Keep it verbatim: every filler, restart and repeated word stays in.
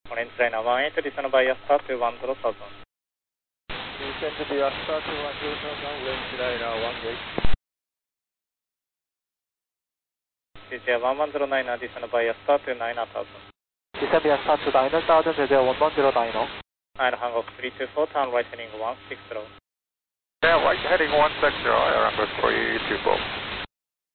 Orange Liner one eight, listen by Asta to one zero thousand. Listen to the Asta to one zero thousand, Orange Liner one eight. C J one one zero nine, listen by Asta to nine thousand. Listen by Asta to nine thousand, C J one one zero nine. Nine Hancock three two four, turn right heading one six zero. Yeah, right heading one six zero, Air Hancock three two four.